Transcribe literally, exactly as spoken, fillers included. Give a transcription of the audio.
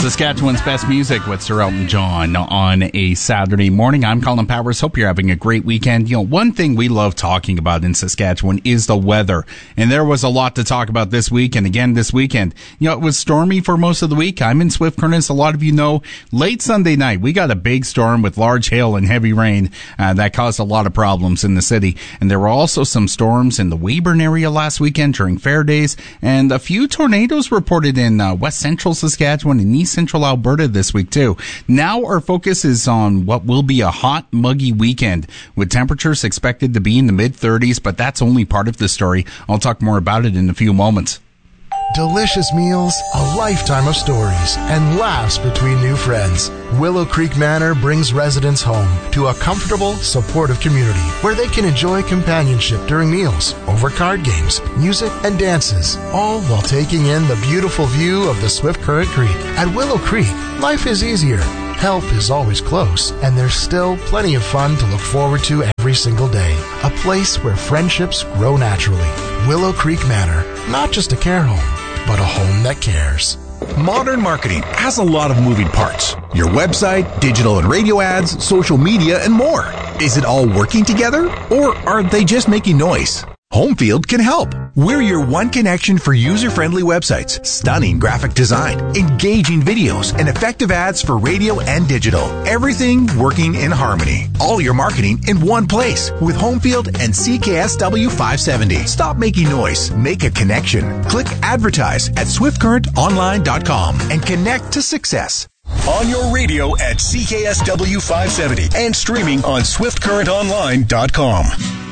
Saskatchewan's best music with Sir Elton John on a Saturday morning. I'm Colin Powers. Hope you're having a great weekend. You know, one thing we love talking about in Saskatchewan is the weather. And there was a lot to talk about this week and again this weekend. You know, it was stormy for most of the week. I'm in Swift Current, as a lot of you know. Late Sunday night, we got a big storm with large hail and heavy rain uh, that caused a lot of problems in the city. And there were also some storms in the Weyburn area last weekend during fair days. And a few tornadoes reported in uh, west central Saskatchewan and east central Alberta this week too. Now our focus is on what will be a hot, muggy weekend with temperatures expected to be in the mid thirties, but that's only part of the story. I'll talk more about it in a few moments. Delicious meals, a lifetime of stories, and laughs between new friends. Willow Creek Manor brings residents home to a comfortable, supportive community where they can enjoy companionship during meals, over card games, music, and dances, all while taking in the beautiful view of the Swift Current Creek. At Willow Creek, life is easier. Help is always close, and there's still plenty of fun to look forward to every single day. A place where friendships grow naturally. Willow Creek Manor, not just a care home, but a home that cares. Modern marketing has a lot of moving parts. Your website, digital and radio ads, social media, and more. Is it all working together, or are they just making noise? Homefield can help. We're your one connection for user-friendly websites, stunning graphic design, engaging videos, and effective ads for radio and digital. Everything working in harmony. All your marketing in one place with Homefield and C K S W five seventy. Stop making noise. Make a connection. Click advertise at swift current online dot com and connect to success. On your radio at C K S W five seventy and streaming on swift current online dot com.